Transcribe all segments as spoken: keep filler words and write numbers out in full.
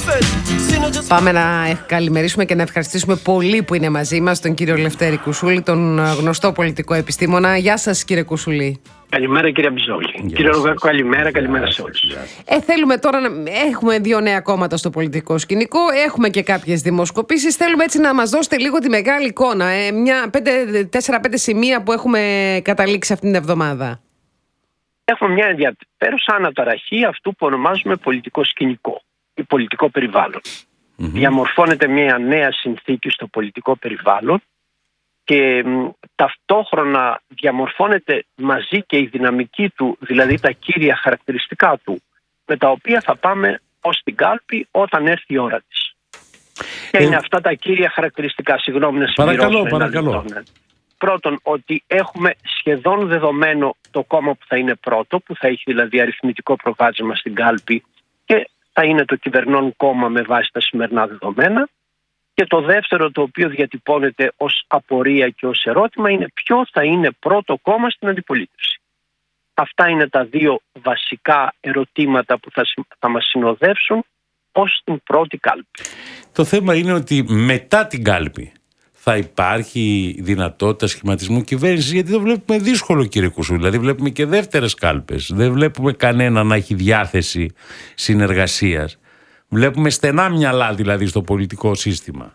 Πάμε να καλημερίσουμε και να ευχαριστήσουμε πολύ που είναι μαζί μας τον κύριο Λευτέρη Κουσούλη, τον γνωστό πολιτικό επιστήμονα. Γεια σας, κύριε Κουσούλη. Καλημέρα, κύριε Μπιζόλη. Κύριε Ρογάκο, καλημέρα, καλημέρα σε όλους. Ε, θέλουμε τώρα να έχουμε δύο νέα κόμματα στο πολιτικό σκηνικό, έχουμε και κάποιες δημοσκοπήσεις. Θέλουμε έτσι να μας δώσετε λίγο τη μεγάλη εικόνα, ε, μια τέσσερα πέντε σημεία που έχουμε καταλήξει αυτήν την εβδομάδα. Έχουμε μια ενδιαφέρουσα αναταραχή αυτού που ονομάζουμε πολιτικό σκηνικό ή πολιτικό περιβάλλον. Mm-hmm. Διαμορφώνεται μια νέα συνθήκη στο πολιτικό περιβάλλον και μ, ταυτόχρονα διαμορφώνεται μαζί και η δυναμική του, δηλαδή τα κύρια χαρακτηριστικά του, με τα οποία θα πάμε ως την κάλπη όταν έρθει η ώρα της. Και ε... είναι αυτά τα κύρια χαρακτηριστικά, συγγνώμη να συμπληρώσω. Παρακαλώ, παρακαλώ. Πρώτον, ότι έχουμε σχεδόν δεδομένο το κόμμα που θα είναι πρώτο, που θα έχει δηλαδή αριθμητικό προβάδισμα στην κάλπη και θα είναι το κυβερνών κόμμα με βάση τα σημερινά δεδομένα. Και το δεύτερο, το οποίο διατυπώνεται ως απορία και ως ερώτημα, είναι ποιο θα είναι πρώτο κόμμα στην αντιπολίτευση. Αυτά είναι τα δύο βασικά ερωτήματα που θα, θα μας συνοδεύσουν ως την πρώτη κάλπη. Το θέμα είναι ότι μετά την κάλπη θα υπάρχει δυνατότητα σχηματισμού κυβέρνησης, γιατί το βλέπουμε δύσκολο, κύριε Κουσούλη. Δηλαδή βλέπουμε και δεύτερες κάλπες. Δεν βλέπουμε κανένα να έχει διάθεση συνεργασίας. Βλέπουμε στενά μυαλά δηλαδή στο πολιτικό σύστημα.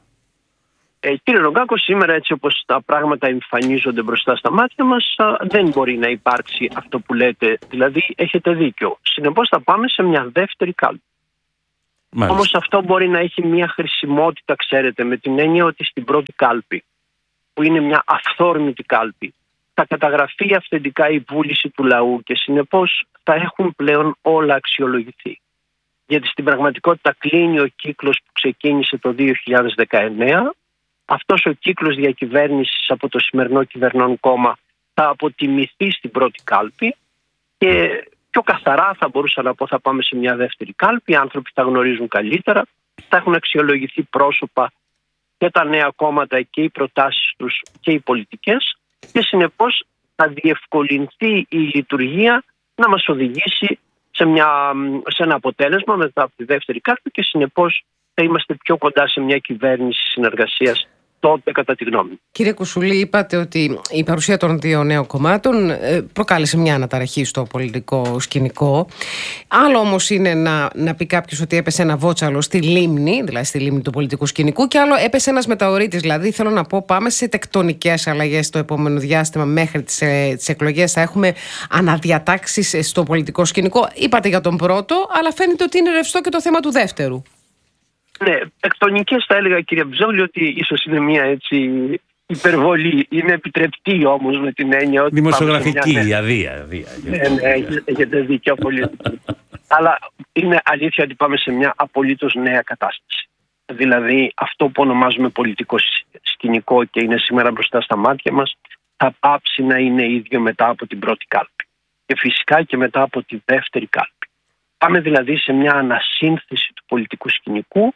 Ε, κύριε Ρογκάκο, σήμερα έτσι όπως τα πράγματα εμφανίζονται μπροστά στα μάτια μας, α, δεν μπορεί να υπάρξει αυτό που λέτε. Δηλαδή έχετε δίκιο. Συνεπώς θα πάμε σε μια δεύτερη κάλπη. Μάλιστα. Όμως αυτό μπορεί να έχει μια χρησιμότητα, ξέρετε, με την έννοια ότι στην πρώτη κάλπη, που είναι μια αυθόρμητη κάλπη, θα καταγραφεί αυθεντικά η βούληση του λαού και συνεπώς θα έχουν πλέον όλα αξιολογηθεί. Γιατί στην πραγματικότητα κλείνει ο κύκλος που ξεκίνησε το δύο χιλιάδες δεκαεννέα. Αυτός ο κύκλος διακυβέρνησης από το σημερινό κυβερνών κόμμα θα αποτιμηθεί στην πρώτη κάλπη και πιο καθαρά θα μπορούσα να πω θα πάμε σε μια δεύτερη κάλπη. Οι άνθρωποι θα γνωρίζουν καλύτερα, θα έχουν αξιολογηθεί πρόσωπα και τα νέα κόμματα και οι προτάσεις τους και οι πολιτικές και συνεπώς θα διευκολυνθεί η λειτουργία να μας οδηγήσει σε, μια, σε ένα αποτέλεσμα μετά από τη δεύτερη κάλπη και συνεπώς θα είμαστε πιο κοντά σε μια κυβέρνηση συνεργασίας τότε, κατά τη γνώμη. Κύριε Κουσούλη, είπατε ότι η παρουσία των δύο νέων κομμάτων προκάλεσε μια αναταραχή στο πολιτικό σκηνικό. Άλλο όμως είναι να, να πει κάποιος ότι έπεσε ένα βότσαλο στη λίμνη, δηλαδή στη λίμνη του πολιτικού σκηνικού, και άλλο έπεσε ένας μεταωρίτης. Δηλαδή, θέλω να πω, πάμε σε τεκτονικές αλλαγές το επόμενο διάστημα μέχρι τις, ε, τις εκλογές. Θα έχουμε αναδιατάξεις στο πολιτικό σκηνικό. Είπατε για τον πρώτο, αλλά φαίνεται ότι είναι ρευστό και το θέμα του δεύτερου. Ναι, τεκτονικές θα έλεγα, κύριε Μπιζόλη, ότι ίσως είναι μια έτσι υπερβολή. Είναι επιτρεπτή όμως με την έννοια ότι... Δημοσιογραφική, μια... αδεία, αδεία. Ναι, ναι, έχετε δίκιο απολύτως. Αλλά είναι αλήθεια ότι πάμε σε μια απολύτως νέα κατάσταση. Δηλαδή αυτό που ονομάζουμε πολιτικό σκηνικό και είναι σήμερα μπροστά στα μάτια μας θα πάψει να είναι ίδιο μετά από την πρώτη κάλπη. Και φυσικά και μετά από τη δεύτερη κάλπη. Πάμε δηλαδή σε μια ανασύνθεση του πολιτικού σκηνικού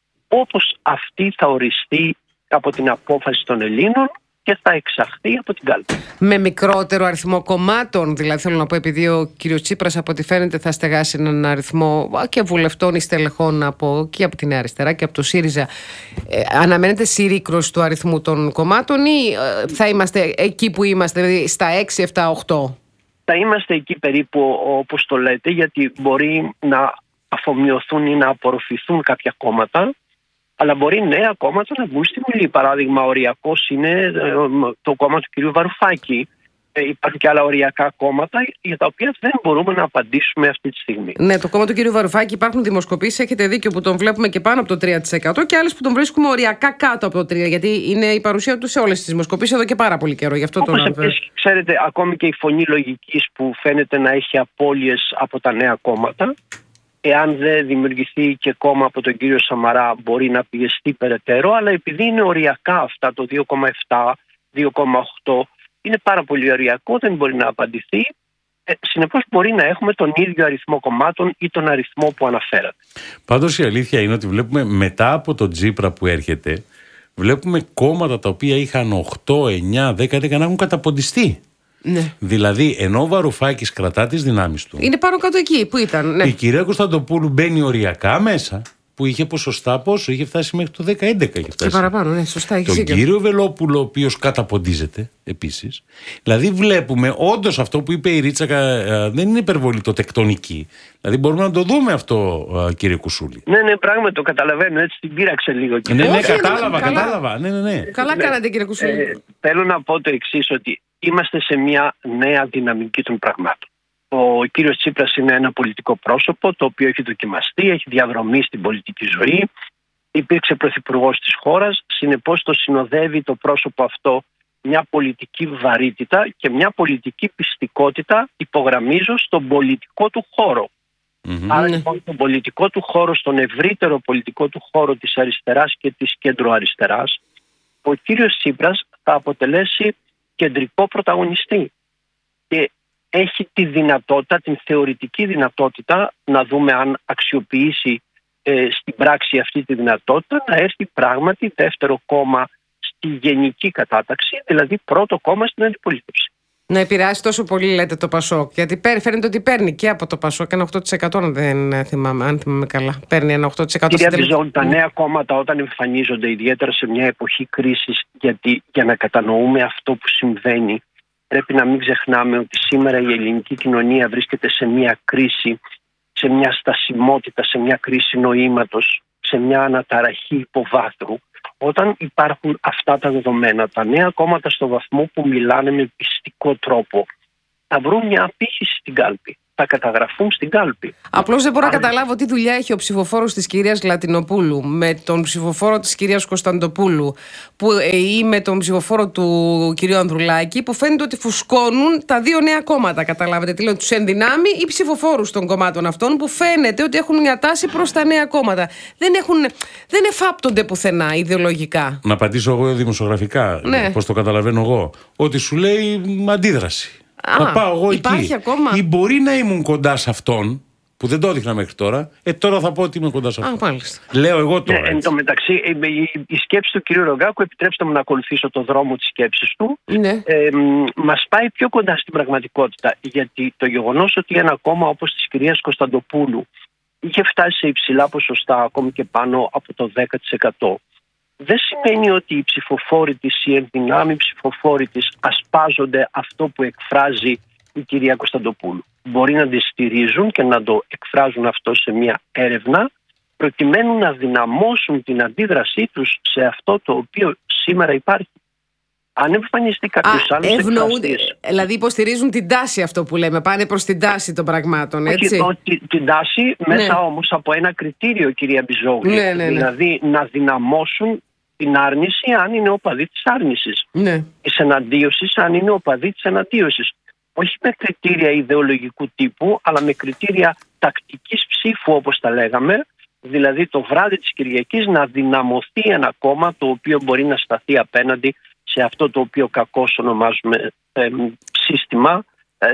όπως αυτή θα οριστεί από την απόφαση των Ελλήνων και θα εξαχθεί από την κάλπη. Με μικρότερο αριθμό κομμάτων, δηλαδή θέλω να πω, επειδή ο κύριος Τσίπρας από ό,τι φαίνεται θα στεγάσει έναν αριθμό και βουλευτών ή στελεχών από, και από την Νέα Αριστερά και από το ΣΥΡΙΖΑ. Ε, αναμένεται συρρίκρωση του αριθμού των κομμάτων ή ε, θα είμαστε εκεί που είμαστε, δηλαδή στα έξι, επτά, οκτώ? Θα είμαστε εκεί περίπου όπως το λέτε, γιατί μπορεί να αφομοιωθούν ή να απορροφηθούν κάποια κόμματα, αλλά μπορεί νέα κόμματα να μπουν στη Βουλή. Παράδειγμα, οριακός είναι το κόμμα του κ. Βαρουφάκη. Υπάρχουν και άλλα οριακά κόμματα για τα οποία δεν μπορούμε να απαντήσουμε αυτή τη στιγμή. Ναι, το κόμμα του κ. Βαρουφάκη υπάρχουν δημοσκοπήσεις, έχετε δίκιο, που τον βλέπουμε και πάνω από το τρία τοις εκατό και άλλες που τον βρίσκουμε οριακά κάτω από το τρία τοις εκατό, γιατί είναι η παρουσία του σε όλες τις δημοσκοπήσεις εδώ και πάρα πολύ καιρό. Γι' αυτό Όπως τον... επίσης, ξέρετε, ακόμη και η φωνή λογικής που φαίνεται να έχει απώλειες από τα νέα κόμματα, εάν δεν δημιουργηθεί και κόμμα από τον κύριο Σαμαρά, μπορεί να πιεστεί περαιτέρω, αλλά επειδή είναι οριακά αυτά, το δύο κόμμα επτά, δύο κόμμα οκτώ, είναι πάρα πολύ οριακό, δεν μπορεί να απαντηθεί. Ε, συνεπώς μπορεί να έχουμε τον ίδιο αριθμό κομμάτων ή τον αριθμό που αναφέρατε. Πάντως η αλήθεια είναι ότι βλέπουμε μετά από τον Τσίπρα που έρχεται, βλέπουμε κόμματα τα οποία είχαν οκτώ, εννιά, δέκα, δέκα να έχουν καταποντιστεί. Ναι. Δηλαδή, ενώ ο Βαρουφάκης κρατά τις δυνάμεις του. Είναι πάνω κάτω εκεί που ήταν. Ναι. Η κυρία Κωνσταντοπούλου μπαίνει οριακά μέσα. που είχε ποσοστά πόσο, είχε φτάσει μέχρι το δέκα έντεκα. Και παραπάνω, ναι, σωστά, έχει τον δίκιο. κύριο Βελόπουλο, ο οποίος καταποντίζεται επίσης. Δηλαδή βλέπουμε όντως αυτό που είπε η Ρίτσα, δεν είναι υπερβολή το τεκτονική. Δηλαδή μπορούμε να το δούμε αυτό, κύριε Κουσούλη. Ναι, ναι, πράγματι το καταλαβαίνω, έτσι την πείραξε λίγο. Ναι, ναι, ναι, Όχι, κατάλαβα, καλά. κατάλαβα. Ναι, ναι, ναι. Καλά Ναι. κάνατε, κύριε Κουσούλη. Ε, θέλω να πω το εξής, ότι είμαστε σε μια νέα δυναμική των πραγμάτων. Ο κύριος Τσίπρας είναι ένα πολιτικό πρόσωπο το οποίο έχει δοκιμαστεί, έχει διαδρομή στην πολιτική ζωή, υπήρξε πρωθυπουργός της χώρας, συνεπώς το συνοδεύει το πρόσωπο αυτό μια πολιτική βαρύτητα και μια πολιτική πιστικότητα, υπογραμμίζω, στον πολιτικό του χώρο. Mm-hmm. Άρα λοιπόν στον πολιτικό του χώρο, στον ευρύτερο πολιτικό του χώρο της αριστεράς και της κέντρο-αριστεράς, ο κύριος Τσίπρας θα αποτελέσει κεντρικό πρωταγωνιστή και έχει τη δυνατότητα, την θεωρητική δυνατότητα, να δούμε αν αξιοποιήσει ε, στην πράξη αυτή τη δυνατότητα, να έρθει πράγματι δεύτερο κόμμα στη γενική κατάταξη, δηλαδή πρώτο κόμμα στην αντιπολίτευση. Να επηρεάσει τόσο πολύ, λέτε, το Πασόκ. Γιατί φαίνεται ότι παίρνει και από το Πασόκ ένα οκτώ τοις εκατό, αν δεν θυμάμαι, αν θυμάμαι καλά. Παίρνει ένα οκτώ τοις εκατό. Κυρία Μπιζόν, τα νέα κόμματα όταν εμφανίζονται, ιδιαίτερα σε μια εποχή κρίσης, γιατί για να κατανοούμε αυτό που συμβαίνει, πρέπει να μην ξεχνάμε ότι σήμερα η ελληνική κοινωνία βρίσκεται σε μια κρίση, σε μια στασιμότητα, σε μια κρίση νοήματος, σε μια αναταραχή υποβάθρου. Όταν υπάρχουν αυτά τα δεδομένα, τα νέα κόμματα στο βαθμό που μιλάνε με πιστικό τρόπο θα βρουν μια απήχηση στην κάλπη, θα καταγραφούν στην κάλπη. Απλώς δεν μπορώ να καταλάβω τι δουλειά έχει ο ψηφοφόρος της κυρίας Λατινοπούλου με τον ψηφοφόρο της κυρίας Κωνσταντοπούλου που, ε, ή με τον ψηφοφόρο του κυρίου Ανδρουλάκη, που φαίνεται ότι φουσκώνουν τα δύο νέα κόμματα. Καταλάβετε τι λέω, τους ενδυνάμει οι ψηφοφόρους των κομμάτων αυτών που φαίνεται ότι έχουν μια τάση προς τα νέα κόμματα. Δεν, έχουν, δεν εφάπτονται πουθενά ιδεολογικά. Να απαντήσω εγώ δημοσιογραφικά, Ναι. πώς το καταλαβαίνω εγώ, ότι σου λέει αντίδραση. Α, θα πάω εγώ υπάρχει εκεί. ακόμα. Ή μπορεί να ήμουν κοντά σε αυτόν, που δεν το έδειχνα μέχρι τώρα, ε, τώρα θα πω ότι είμαι κοντά σε αυτόν. Α, μάλιστα. Λέω εγώ Ναι, τώρα. εν έτσι. τω μεταξύ, η, η, η σκέψη του κ. Ρογκάκου, επιτρέψτε μου να ακολουθήσω το δρόμο της σκέψης του, Ναι. ε, μ, μας πάει πιο κοντά στην πραγματικότητα. Γιατί το γεγονός ότι ένα κόμμα όπως της κυρίας Κωνσταντοπούλου είχε φτάσει σε υψηλά ποσοστά, ακόμη και πάνω από το δέκα τοις εκατό, δεν σημαίνει ότι οι ψηφοφόροι της, οι ενδυνάμοι ψηφοφόροι της ασπάζονται αυτό που εκφράζει η κυρία Κωνσταντοπούλου. Μπορεί να τη στηρίζουν και να το εκφράζουν αυτό σε μια έρευνα, προκειμένου να δυναμώσουν την αντίδρασή τους σε αυτό το οποίο σήμερα υπάρχει. Αν εμφανιστεί κάποιος άλλος εκφραστής... Δηλαδή υποστηρίζουν την τάση, αυτό που λέμε, πάνε προς την τάση των πραγμάτων, έτσι. Όχι, ότι την τάση μέσα όμως από ένα κριτήριο, κυρία Μπιζόγλου. Ναι, ναι, ναι. Δηλαδή να δυναμώσουν την άρνηση αν είναι οπαδοί της άρνησης. Ναι. Της εναντίωσης αν είναι οπαδοί της εναντίωσης. Όχι με κριτήρια ιδεολογικού τύπου, αλλά με κριτήρια τακτικής ψήφου, όπως τα λέγαμε. Δηλαδή το βράδυ της Κυριακής να δυναμωθεί ένα κόμμα το οποίο μπορεί να σταθεί απέναντι σε αυτό το οποίο κακώς ονομάζουμε ε, σύστημα, ε,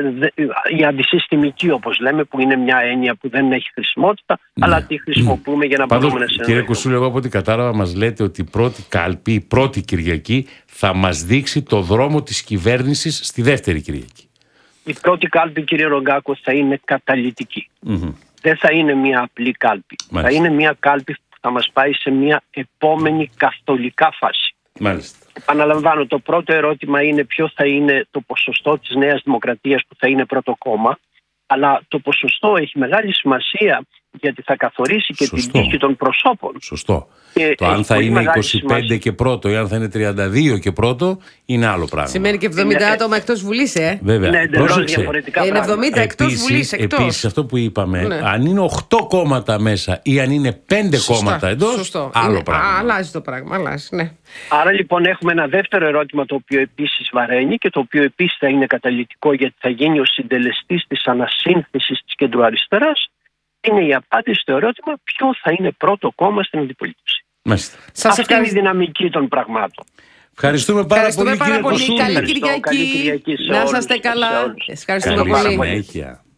η αντισυστημική, όπως λέμε, που είναι μια έννοια που δεν έχει χρησιμότητα, ναι, αλλά τη χρησιμοποιούμε για να Πάντως, μπορούμε να συνεννοηθούμε. κύριε Κουσούλη, εγώ από ό,τι κατάλαβα μας λέτε ότι η πρώτη κάλπη, η πρώτη Κυριακή θα μας δείξει το δρόμο της κυβέρνησης στη δεύτερη Κυριακή. Η πρώτη κάλπη, κύριε Ρογκάκο, θα είναι καταλυτική. Mm-hmm. Δεν θα είναι μια απλή κάλπη. Μάλιστα. Θα είναι μια κάλπη που θα μας πάει σε μια επόμενη καθολικά φάση. Μάλιστα. Επαναλαμβάνω, το πρώτο ερώτημα είναι ποιο θα είναι το ποσοστό της Νέας Δημοκρατίας που θα είναι πρώτο κόμμα, αλλά το ποσοστό έχει μεγάλη σημασία γιατί θα καθορίσει και Σωστό. την τύχη των προσώπων. Σωστό. Και το αν θα είναι είκοσι πέντε σημασία. και πρώτο ή αν θα είναι τριάντα δύο και πρώτο είναι άλλο πράγμα. Σημαίνει και εβδομήντα Είναι... άτομα εκτός Βουλής, ε. Βέβαια. Ναι, εντελώς Πρόσεξε. διαφορετικά Είναι πράγματα. εβδομήντα εκτός Βουλής, εκτός. Επίσης, αυτό που είπαμε, Ναι. αν είναι οκτώ κόμματα μέσα ή αν είναι πέντε Σωστά, κόμματα εντός, σωστό. άλλο Είναι, πράγμα. α, αλλάζει το πράγμα, αλλάζει, ναι. Άρα λοιπόν έχουμε ένα δεύτερο ερώτημα το οποίο επίσης βαραίνει και το οποίο επίσης θα είναι καταλυτικό γιατί θα γίνει ο συντελεστής της ανασύνθεσης της κεντροαριστεράς. Είναι η απάντηση στο ερώτημα ποιο θα είναι πρώτο κόμμα στην αντιπολίτευση. Μάλιστα. Σας Αυτή ευχαριστώ. είναι η δυναμική των πραγμάτων. Ευχαριστούμε πάρα Ευχαριστούμε πολύ, πάρα κύριε πολύ. Κουσούλη. Καλή Ευχαριστώ. Κυριακή. Καλή Κυριακή σε Να όλους. είσαστε Σε καλά. όλους. Ευχαριστούμε Καλή πολύ. συνέχεια.